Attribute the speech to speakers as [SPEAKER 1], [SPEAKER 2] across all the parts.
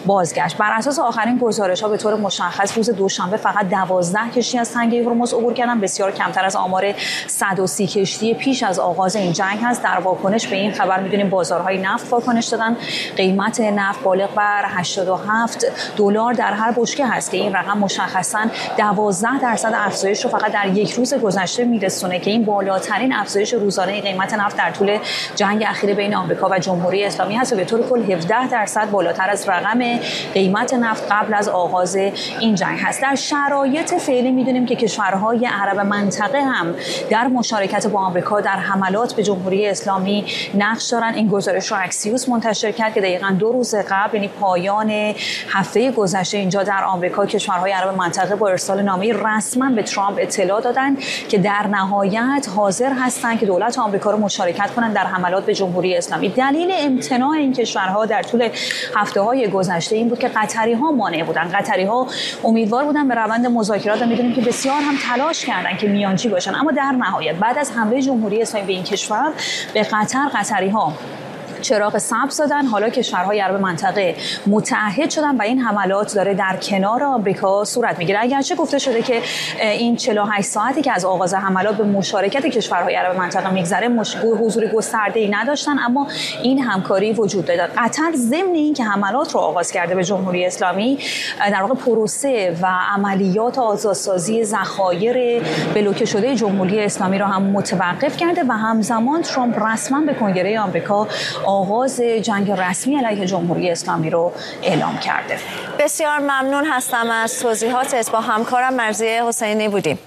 [SPEAKER 1] بازگشت. بر اساس آخرین گزارش‌ها به طور مشخص روز دوشنبه فقط 12 کشتی از تنگه هرمز عبور کردن، بسیار کمتر از آمار 130 کشتی پیش از آغاز این جنگ هست. در واکنش به این خبر می‌دونیم بازارهای نفت واکنش دادن. قیمت نفت بالغ بر $87 در هر بشکه هست که این رقم مشخصاً 12% افزایش رو فقط در یک روز گذشته میرسونه که این بالاترین افزایش روزانه قیمت نفت در طول جنگ اخیر بین آمریکا و جمهوری اسلامی هست و به طور کل 17% بالاتر از رقم قیمت نفت قبل از آغاز این جنگ هست. در شرایط فعلی میدونیم که کشورهای عرب منطقه هم در مشارکت با آمریکا در حملات به جمهوری اسلامی نقش دارن. این گزارش رو اکسیوس منتشر کرد که دقیقاً 2 روز قبل، یعنی پایان هفته گذشته، اینجا در آمریکا کشورهای عرب منطقه با ارسال نامه‌ای رسما به ترامپ اطلاع دادن که در نهایت حاضر هستند که دولت آمریکا رو مشارکت کنند در حملات به جمهوری اسلامی. دلیل امتناع این کشورها در طول هفته‌های گذشته این بود که قطری‌ها مانع بودن. قطری‌ها امیدوار بودن به روند مذاکرات و می‌دونیم که بسیار هم تلاش کردن که میانجی باشن، اما در نهایت بعد از حمله جمهوری اسلامی به این کشور به قطری‌ها چراغ سبز دادن. حالا کشورهای عرب منطقه متعهد شدن و این حملات داره در کنار آمریکا صورت میگیره. اگرچه گفته شده که این 48 ساعتی که از آغاز حملات به مشارکت کشورهای عرب منطقه میگذره حضور گسترده‌ای نداشتن، اما این همکاری وجود داره. قطر ضمن این که حملات رو آغاز کرده به جمهوری اسلامی، در واقع پروسه و عملیات آزادسازی ذخایر بلوکه شده جمهوری اسلامی رو هم متوقف کرده و همزمان ترامپ رسما به کنگره آمریکا آغاز جنگ رسمی علیه جمهوری اسلامی رو اعلام کرده.
[SPEAKER 2] بسیار ممنون هستم از توضیحاتت. با همکارم مرضیه حسینی بودیم.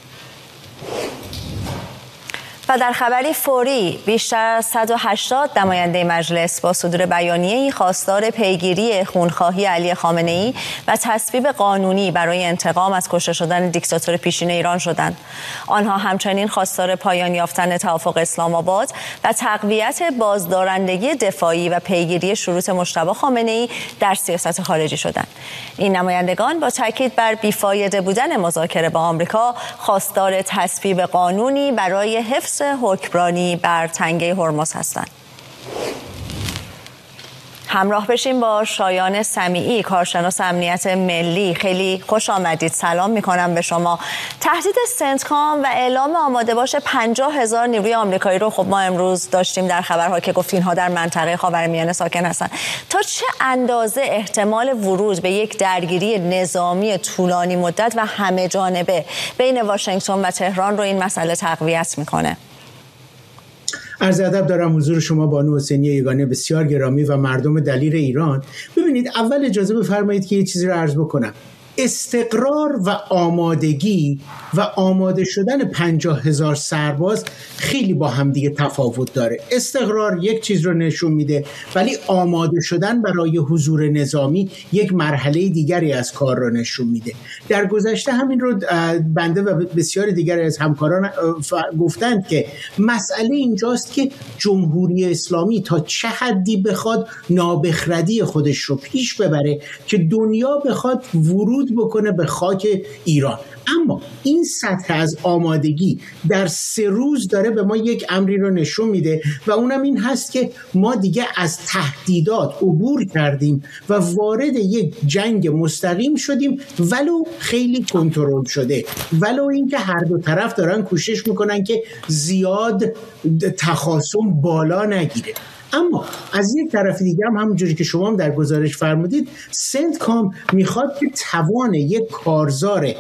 [SPEAKER 2] و در خبری فوری، بیشتر از 180 نماینده مجلس با صدور بیانیه‌ای خواستار پیگیری خونخواهی علی خامنه‌ای و تصویب قانونی برای انتقام از کشته شدن دیکتاتور پیشین ایران شدند. آنها همچنین خواستار پایان یافتن توافق اسلام آباد و تقویت بازدارندگی دفاعی و پیگیری شروط مجتبی خامنه‌ای در سیاست خارجی شدند. این نمایندگان با تاکید بر بیفایده بودن مذاکره با آمریکا خواستار تصویب قانونی برای حفظ حکمرانی بر تنگه هرمز هستند. همراه بشیم با شایان سمیعی، کارشناس امنیت ملی. خیلی خوش آمدید. سلام میکنم به شما. تهدید سنتکام و اعلام آماده باش 50,000 نیروی آمریکایی رو خب ما امروز داشتیم در خبرها که گفت اینها در منطقه خاورمیانه ساکن هستند. تا چه اندازه احتمال ورود به یک درگیری نظامی طولانی مدت و همه جانبه بین واشنگتن و تهران رو این مسئله تقویت میکنه؟
[SPEAKER 3] عرض ادب دارم حضور شما بانو حسینی یگانه بسیار گرامی و مردم دلیر ایران. ببینید، اول اجازه بفرمایید که یه چیزی رو عرض بکنم. استقرار و آمادگی و آماده شدن 50,000 سرباز خیلی با هم دیگه تفاوت داره. استقرار یک چیز رو نشون میده، ولی آماده شدن برای حضور نظامی یک مرحله دیگری از کار رو نشون میده. در گذشته همین رو بنده و بسیاری دیگر از همکاران گفتند که مسئله اینجاست که جمهوری اسلامی تا چه حدی بخواد نابخردی خودش رو پیش ببره که دنیا بخواد ورود بکنه به خاک ایران. اما این سطح از آمادگی در 3 روز داره به ما یک امری رو نشون میده و اونم این هست که ما دیگه از تهدیدات عبور کردیم و وارد یک جنگ مستقیم شدیم، ولو خیلی کنترل شده، ولو اینکه هر دو طرف دارن کوشش میکنن که زیاد تخاصم بالا نگیره. اما از یک طرف دیگه هم همونجوری که شما هم در گزارش فرمودید، سنتکام میخواد که توان یک کارزار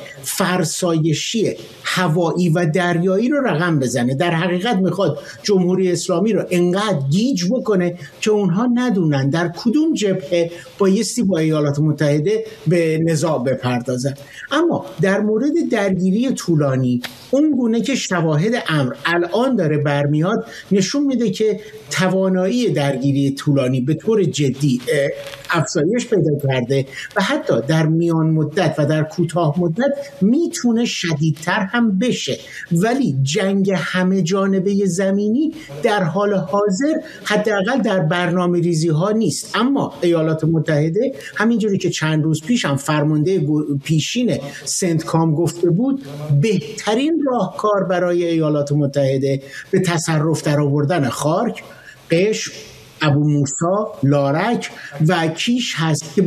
[SPEAKER 3] فرسایشی هوایی و دریایی رو رقم بزنه. در حقیقت میخواد جمهوری اسلامی رو انقدر گیج بکنه که اونها ندونن در کدوم جبهه بایستی با ایالات متحده به نزاع بپردازن. اما در مورد درگیری طولانی، اون گونه که شواهد امر الان داره برمیاد نشون میده که توانایی درگیری طولانی به طور جدی افزایش پیدا کرده و حتی در میان مدت و در کوتاه مدت میتونه شدیدتر هم بشه. ولی جنگ همه جانبه زمینی در حال حاضر حداقل در برنامه ریزی ها نیست. اما ایالات متحده همینجوری که چند روز پیش هم فرمانده پیشین سنتکام گفته بود، بهترین راهکار برای ایالات متحده به تصرف در آوردن خارک، قشم، ابو موسی، لارک و کیش هست که